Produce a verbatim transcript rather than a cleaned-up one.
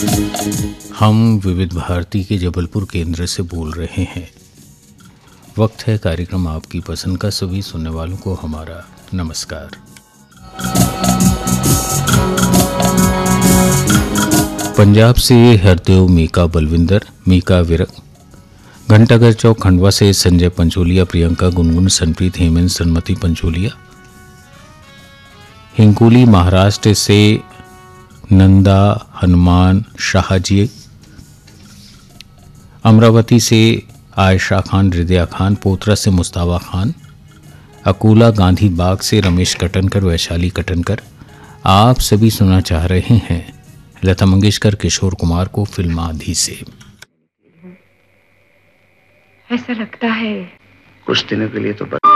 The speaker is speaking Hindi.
हम विविध भारती के जबलपुर केंद्र से बोल रहे हैं। वक्त है कार्यक्रम आपकी पसंद का। सभी सुनने वालों को हमारा नमस्कार। पंजाब से हरदेव मीका बलविंदर, मीका विरक, घंटाघर चौक खंडवा से संजय पंचोलिया, प्रियंका गुनगुन, सनप्रीत, हेमंत, सन्मति पंचोलिया, हिंगोली महाराष्ट्र से नंदा हनुमान शाहजी, अमरावती से आयशा खान, हृदया खान, पोतरा से मुस्ताबा खान, अकोला गांधी बाग से रमेश कटनकर, वैशाली कटनकर। आप सभी सुनना चाह रहे हैं लता मंगेशकर, किशोर कुमार को फिल्म आधी से। ऐसा लगता है कुछ दिनों के लिए तो